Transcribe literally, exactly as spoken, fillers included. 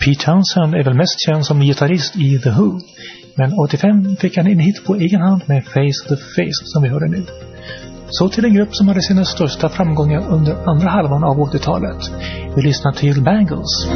Pete Townshend är väl mest känd som gitarrist i The Who, men åttiofem fick han en hit på egen hand med Face the Face som vi hörde nu. Så till en grupp som hade sina största framgångar under andra halvan av åttiotalet. Vi lyssnar till Bangles.